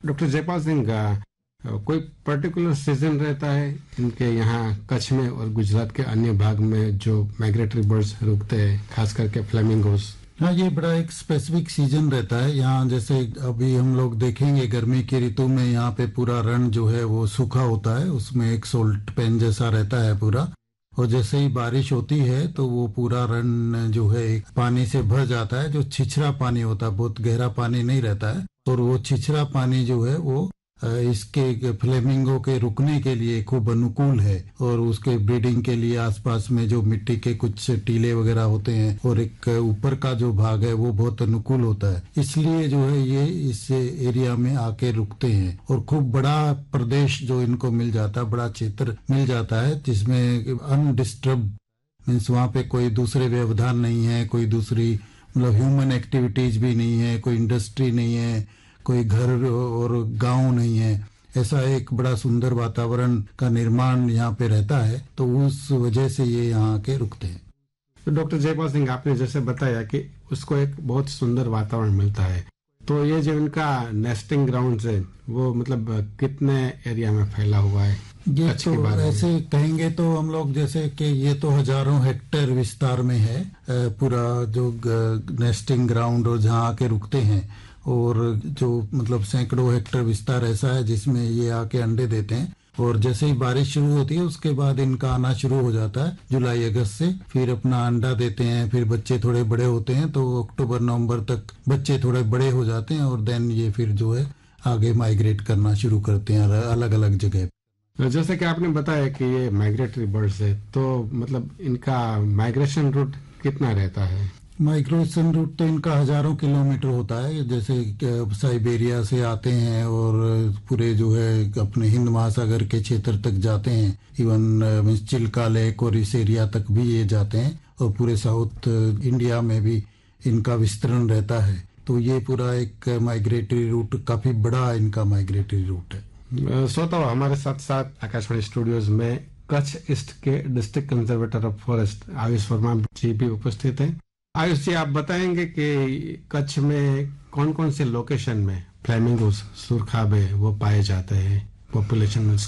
Doctor Jaipal Singh कोई particular season रहता है इनके यहाँ कच्छ में और गुजरात के अन्य भाग में जो माइग्रेटरी बर्ड्स रुकते हैं, खास करके फ्लेमिंगोस? हाँ, ये बड़ा एक स्पेसिफिक सीजन रहता है यहाँ। जैसे अभी हम लोग देखेंगे गर्मी की ऋतु में यहाँ पे पूरा रण जो है वो सूखा होता है, उसमें एक सोल्ट पेन जैसा रहता है पूरा। और जैसे ही बारिश होती है तो वो पूरा रण जो है एक पानी से भर जाता है, जो छिछरा पानी होता है, बहुत गहरा पानी नहीं रहता है। और वो छिछरा पानी जो है वो इसके फ्लेमिंगो के रुकने के लिए खूब अनुकूल है। और उसके ब्रीडिंग के लिए आसपास में जो मिट्टी के कुछ टीले वगैरह होते हैं और एक ऊपर का जो भाग है वो बहुत अनुकूल होता है, इसलिए जो है ये इस एरिया में आके रुकते हैं। और खूब बड़ा प्रदेश जो इनको मिल जाता है, बड़ा क्षेत्र मिल जाता है जिसमें अनडिस्टर्ब मीन्स वहाँ पे कोई दूसरे व्यवधान नहीं है, कोई दूसरी मतलब ह्यूमन एक्टिविटीज भी नहीं है, कोई इंडस्ट्री नहीं है, कोई घर और गांव नहीं है। ऐसा एक बड़ा सुंदर वातावरण का निर्माण यहाँ पे रहता है, तो उस वजह से ये यहाँ के रुकते हैं। तो डॉक्टर जयपाल सिंह, आपने जैसे बताया कि उसको एक बहुत सुंदर वातावरण मिलता है, तो ये जो इनका नेस्टिंग ग्राउंड है वो मतलब कितने एरिया में फैला हुआ है? ये तो ऐसे कहेंगे तो हम लोग जैसे कि ये तो हजारों हेक्टेयर विस्तार में है पूरा जो नेस्टिंग ग्राउंड और जहाँ आके रुकते हैं। और जो मतलब सैकड़ों हेक्टेयर विस्तार ऐसा है जिसमें ये आके अंडे देते हैं। और जैसे ही बारिश शुरू होती है उसके बाद इनका आना शुरू हो जाता है जुलाई अगस्त से। फिर अपना अंडा देते हैं, फिर बच्चे थोड़े बड़े होते हैं तो अक्टूबर नवंबर तक बच्चे थोड़े बड़े हो जाते हैं और देन ये फिर जो है आगे माइग्रेट करना शुरू करते हैं अलग अलग जगह। जैसे कि आपने बताया कि ये माइग्रेटरी बर्ड्स है, तो मतलब इनका माइग्रेशन रूट कितना रहता है? माइग्रेशन रूट तो इनका हजारों किलोमीटर होता है। जैसे साइबेरिया से आते हैं और पूरे जो है अपने हिंद महासागर के क्षेत्र तक जाते हैं, इवन चिल्का लेक और इस एरिया तक भी ये जाते हैं। और पूरे साउथ इंडिया में भी इनका विस्तरण रहता है। तो ये पूरा एक माइग्रेटरी रूट, काफी बड़ा इनका माइग्रेटरी रूट है। श्रोताओ, हमारे साथ साथ आकाशवाणी स्टूडियोज में कच्छ ईस्ट के district conservator of forest Ayush Verma जी भी उपस्थित हैं। आयुष जी, आप बताएंगे कि कच्छ में कौन कौन से लोकेशन में फ्लेमिंगोस सुरखाबे वो पाए जाते हैं, पॉपुलेशन में